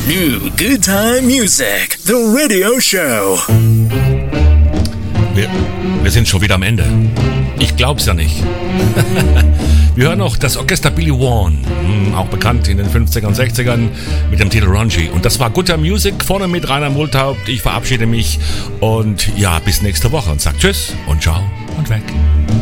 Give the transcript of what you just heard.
New Good Time Music, the radio show. Wir sind schon wieder am Ende. Ich glaub's ja nicht. Wir hören noch das Orchester Billy Warren, auch bekannt in den 50ern und 60ern mit dem Titel Ranji. Und das war Good Time Music, vorne mit Rainer Multhaupt. Ich verabschiede mich und ja, bis nächste Woche und sag Tschüss und Ciao und weg.